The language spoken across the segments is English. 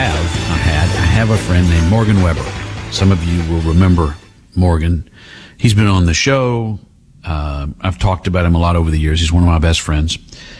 have a friend named Morgan Weber. Some of you will remember Morgan. He's been on the show. I've talked about him a lot over the years. He's one of my best friends.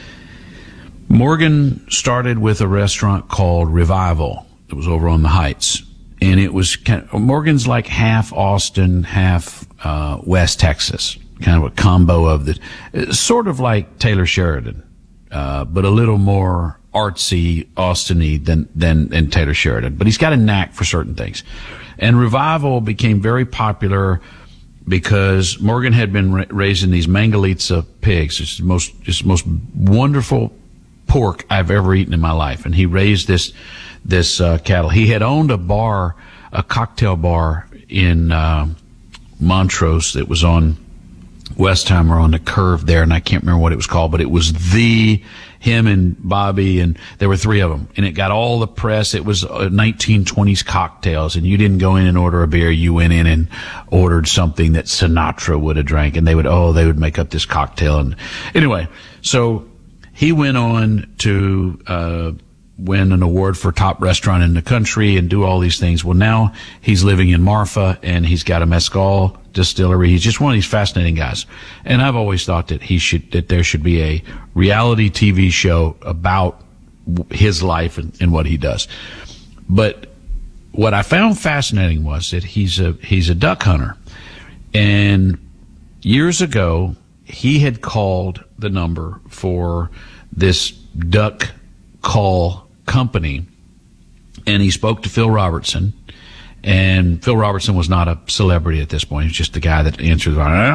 Morgan started with a restaurant called Revival. It was over on the Heights. And it was Morgan's like half Austin, half West Texas. Kind of a combo of sort of like Taylor Sheridan, but a little more artsy, Austin-y than Taylor Sheridan. But he's got a knack for certain things. And Revival became very popular because Morgan had been raising these Mangalitsa pigs. It's the most wonderful pork I've ever eaten in my life. And he raised this cattle. He had owned a cocktail bar in Montrose that was on Westheimer on the curve there, and I can't remember what it was called, but it was him and Bobby, and there were three of them, and it got all the press. It was 1920s cocktails, and you didn't go in and order a beer. You went in and ordered something that Sinatra would have drank, and they would make up this cocktail. And anyway, so he went on to win an award for top restaurant in the country and do all these things. Well, now he's living in Marfa, and he's got a mezcal distillery. He's just one of these fascinating guys. And I've always thought that there should be a reality TV show about his life and what he does. But what I found fascinating was that he's a duck hunter. And years ago, he had called the number for this duck call company, and he spoke to Phil Robertson. And Phil Robertson was not a celebrity at this point. He was just the guy that answered,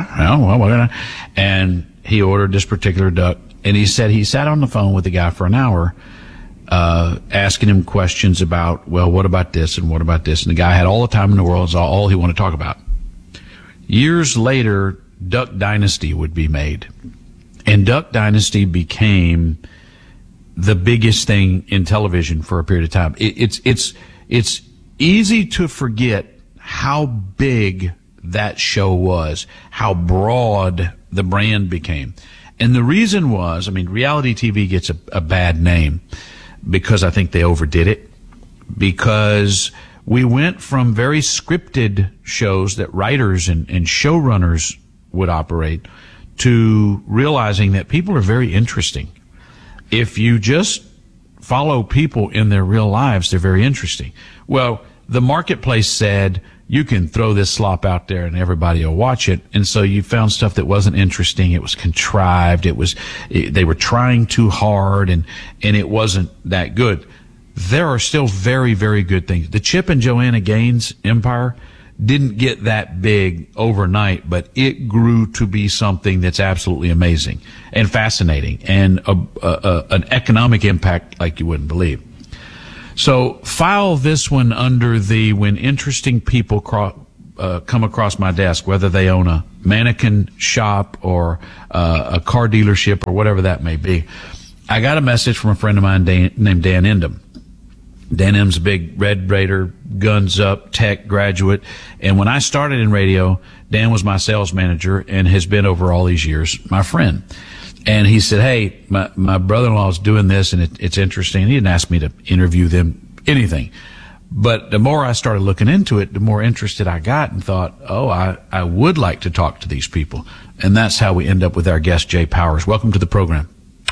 and he ordered this particular duck. And he said he sat on the phone with the guy for an hour, asking him questions about, well, what about this and what about this? And the guy had all the time in the world. It's all he wanted to talk about. Years later, Duck Dynasty would be made. And Duck Dynasty became the biggest thing in television for a period of time. It's easy to forget how big that show was, how broad the brand became. And the reason was, reality TV gets a bad name because I think they overdid it. Because we went from very scripted shows that writers and showrunners would operate to realizing that people are very interesting. If you just follow people in their real lives, they're very interesting. Well, the marketplace said, you can throw this slop out there and everybody will watch it. And so you found stuff that wasn't interesting. It was contrived. They were trying too hard and it wasn't that good. There are still very, very good things. The Chip and Joanna Gaines empire didn't get that big overnight, but it grew to be something that's absolutely amazing and fascinating and an economic impact like you wouldn't believe. So file this one under the when interesting people come across my desk, whether they own a mannequin shop or a car dealership or whatever that may be. I got a message from a friend of mine named Dan Endem. Dan Endem's a big Red Raider, guns up, tech graduate. And when I started in radio, Dan was my sales manager and has been over all these years my friend. And he said, hey, my brother-in-law is doing this and it's interesting. He didn't ask me to interview them, anything. But the more I started looking into it, the more interested I got and thought, I would like to talk to these people. And that's how we end up with our guest, Jay Powers. Welcome to the program.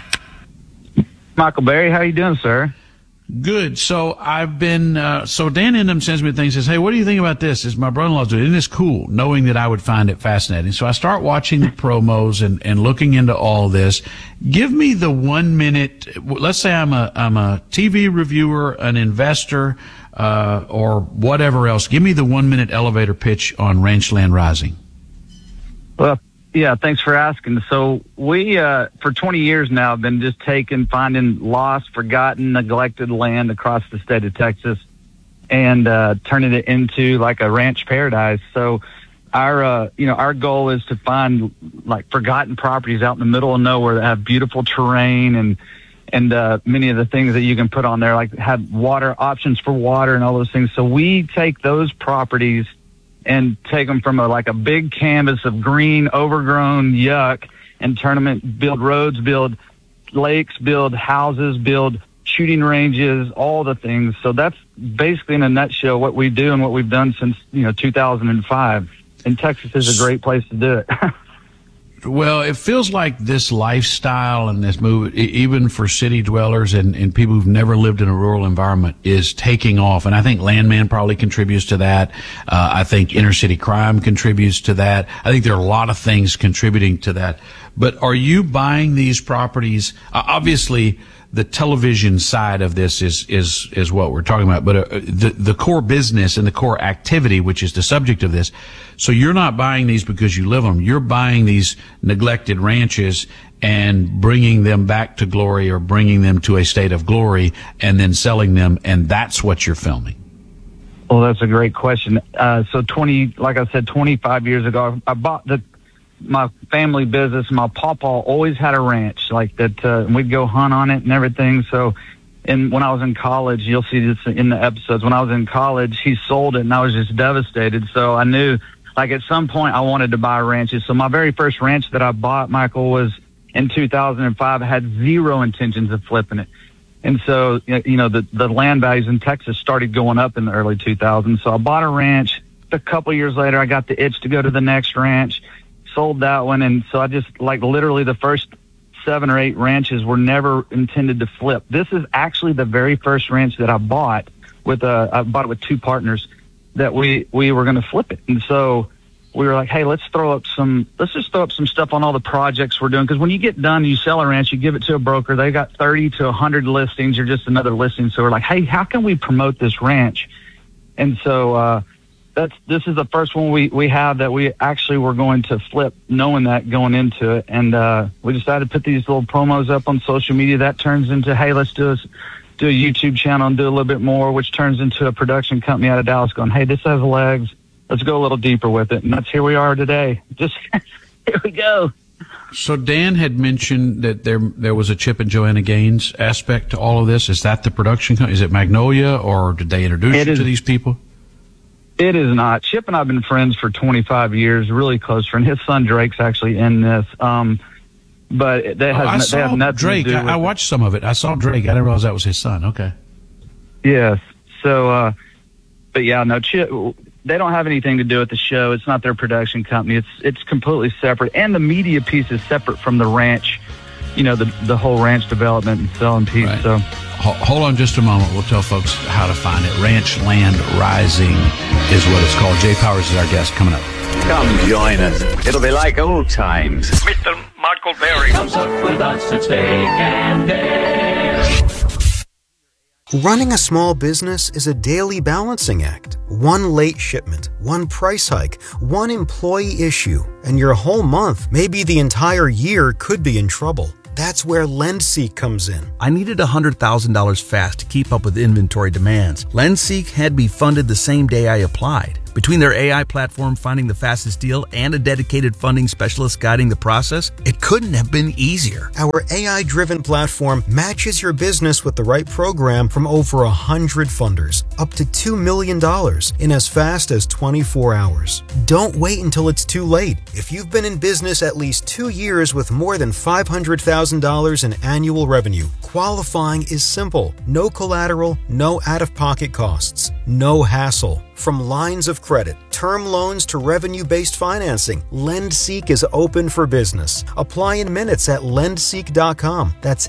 Michael Berry, how you doing, sir? Good. So I've been, so Dan Endem sends me things, says, hey, what do you think about this? Is my brother-in-law's doing? Isn't this cool? Knowing that I would find it fascinating. So I start watching the promos and looking into all this. Give me the 1 minute, let's say I'm a TV reviewer, an investor, or whatever else. Give me the 1 minute elevator pitch on Ranchland Rising. Well, yeah, thanks for asking. So we, for 20 years now, have been just finding lost, forgotten, neglected land across the state of Texas and turning it into like a ranch paradise. So our goal is to find like forgotten properties out in the middle of nowhere that have beautiful terrain and many of the things that you can put on there, like have water options for water and all those things. So we take those properties and take them from a big canvas of green, overgrown yuck and turn them build roads, build lakes, build houses, build shooting ranges, all the things. So that's basically in a nutshell what we do and what we've done since 2005. And Texas is a great place to do it. Well, it feels like this lifestyle and this move, even for city dwellers and people who've never lived in a rural environment, is taking off. And I think Landman probably contributes to that. I think inner city crime contributes to that. I think there are a lot of things contributing to that. But are you buying these properties? Obviously, the television side of this is what we're talking about, but the core business and the core activity, which is the subject of this. So you're not buying these because you live on them. You're buying these neglected ranches and bringing them back to glory, or bringing them to a state of glory, and then selling them, and that's what you're filming. Well, that's a great question. So 25 years ago, I bought my family business. My papa always had a ranch like that, and we'd go hunt on it and everything. So, and when I was in college, you'll see this in the episodes, when I was in college, he sold it and I was just devastated. So I knew, like, at some point I wanted to buy ranches. So my very first ranch that I bought, Michael, was in 2005. I had zero intentions of flipping it. And so, the land values in Texas started going up in the early 2000s. So I bought a ranch. A couple years later, I got the itch to go to the next ranch. Sold that one, and so I just, like, literally the first 7 or 8 ranches were never intended to flip. This is actually the very first ranch that I bought I bought it with 2 partners that we were going to flip it. And so we were like, hey, let's just throw up some stuff on all the projects we're doing. Because when you get done, you sell a ranch, you give it to a broker, they got 30 to 100 listings. You're just another listing. So we're like, hey, how can we promote this ranch? And so, this is the first one we have that we actually were going to flip, knowing that going into it. And we decided to put these little promos up on social media. That turns into, hey, let's do a YouTube channel and do a little bit more, which turns into a production company out of Dallas going, hey, this has legs. Let's go a little deeper with it. And that's here we are today. Just here we go. So Dan had mentioned that there was a Chip and Joanna Gaines aspect to all of this. Is that the production company? Is it Magnolia, or did they introduce you to these people? It is not. Chip and I have been friends for 25 years, really close friend. His son Drake's actually in this. But they have nothing Drake. to do with I watched some of it. I saw Drake. I didn't realize that was his son. Okay. Yes. So, but yeah, no, Chip, they don't have anything to do with the show. It's not their production company. It's completely separate. And the media piece is separate from the ranch, the whole ranch development and selling piece. Right. So hold on just a moment. We'll tell folks how to find it. Ranch Land Rising is what it's called. Jay Powers is our guest coming up. Come join us. It'll be like old times. Mr. Michael Berry comes up with us at Steak and Dare. Running a small business is a daily balancing act. One late shipment, one price hike, one employee issue, and your whole month, maybe the entire year, could be in trouble. That's where LendSeek comes in. I needed $100,000 fast to keep up with inventory demands. LendSeek had me funded the same day I applied. Between their AI platform finding the fastest deal and a dedicated funding specialist guiding the process, it couldn't have been easier. Our AI-driven platform matches your business with the right program from over 100 funders, up to $2 million in as fast as 24 hours. Don't wait until it's too late. If you've been in business at least 2 years with more than $500,000 in annual revenue, qualifying is simple. No collateral, no out-of-pocket costs, no hassle. From lines of credit, term loans to revenue-based financing, LendSeek is open for business. Apply in minutes at lendseek.com. That's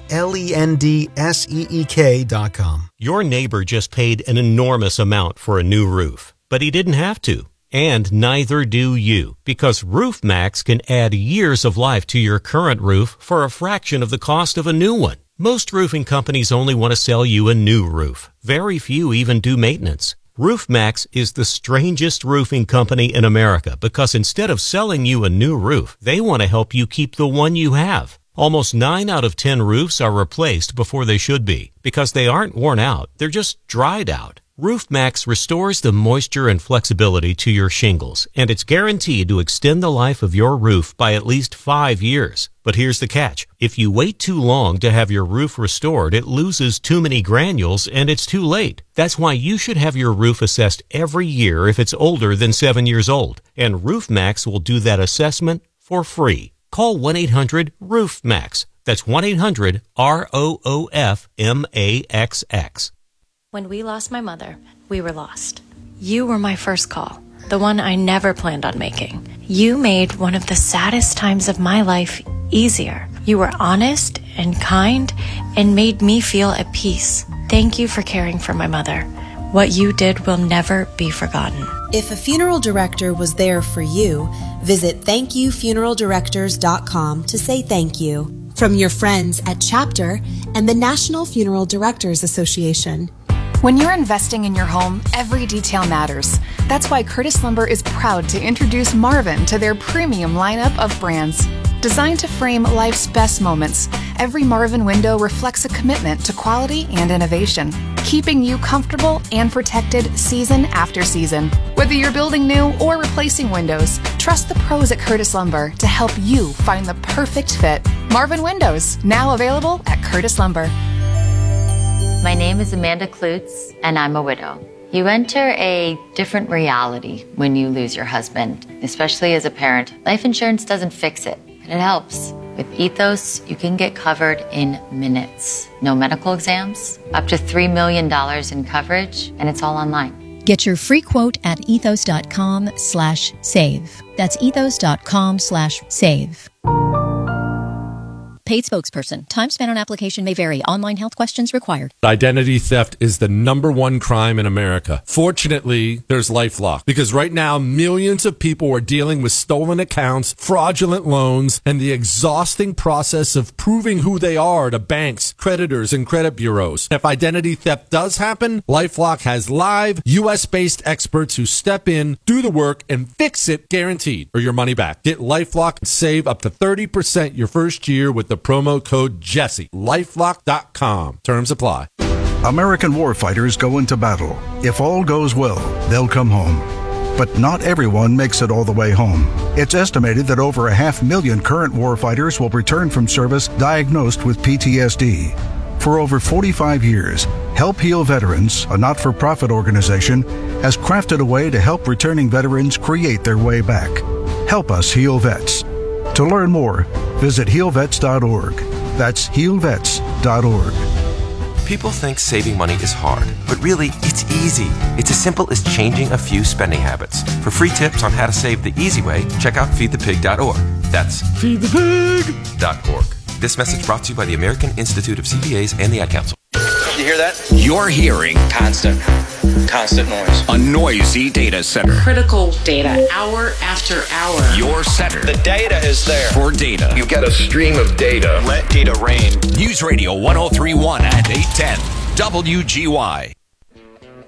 LENDSEEK.com. Your neighbor just paid an enormous amount for a new roof, but he didn't have to. And neither do you, because RoofMax can add years of life to your current roof for a fraction of the cost of a new one. Most roofing companies only want to sell you a new roof. Very few even do maintenance. RoofMax is the strangest roofing company in America because instead of selling you a new roof, they want to help you keep the one you have. Almost 9 out of 10 roofs are replaced before they should be because they aren't worn out, they're just dried out. RoofMax restores the moisture and flexibility to your shingles, and it's guaranteed to extend the life of your roof by at least 5 years. But here's the catch. If you wait too long to have your roof restored, it loses too many granules and it's too late. That's why you should have your roof assessed every year if it's older than 7 years old. And RoofMax will do that assessment for free. Call 1-800-RoofMax. That's 1-800-ROOF-MAXX. When we lost my mother, we were lost. You were my first call, the one I never planned on making. You made one of the saddest times of my life easier. You were honest and kind and made me feel at peace. Thank you for caring for my mother. What you did will never be forgotten. If a funeral director was there for you, visit thankyoufuneraldirectors.com to say thank you. From your friends at Chapter and the National Funeral Directors Association. When you're investing in your home, every detail matters. That's why Curtis Lumber is proud to introduce Marvin to their premium lineup of brands. Designed to frame life's best moments, every Marvin window reflects a commitment to quality and innovation, keeping you comfortable and protected season after season. Whether you're building new or replacing windows, trust the pros at Curtis Lumber to help you find the perfect fit. Marvin Windows, now available at Curtis Lumber. My name is Amanda Klutz, and I'm a widow. You enter a different reality when you lose your husband, especially as a parent. Life insurance doesn't fix it, but it helps. With Ethos, you can get covered in minutes. No medical exams, up to $3 million in coverage, and it's all online. Get your free quote at ethos.com/save. That's ethos.com/save. Paid spokesperson. Time spent on application may vary. Online health questions required. Identity theft is the #1 crime in America. Fortunately, there's LifeLock, because right now millions of people are dealing with stolen accounts, fraudulent loans, and the exhausting process of proving who they are to banks, creditors, and credit bureaus. If identity theft does happen, LifeLock has live US-based experts who step in, do the work, and fix it guaranteed, or your money back. Get LifeLock and save up to 30% your first year with the promo code Jesse. LifeLock.com. Terms apply. American warfighters go into battle. If all goes well, they'll come home. But not everyone makes it all the way home. It's estimated that over 500,000 current warfighters will return from service diagnosed with PTSD. For over 45 years, Help Heal Veterans, a not-for-profit organization, has crafted a way to help returning veterans create their way back. Help us heal vets. To learn more, visit healvets.org. That's healvets.org. People think saving money is hard, but really, it's easy. It's as simple as changing a few spending habits. For free tips on how to save the easy way, check out feedthepig.org. That's feedthepig.org. This message brought to you by the American Institute of CPAs and the Ad Council. You hear that? You're hearing constant noise. A noisy data center. Critical data, hour after hour. Your center. The data is there. For data. You've got a stream of data. Let data rain. News Radio 103.1 and 810. WGY.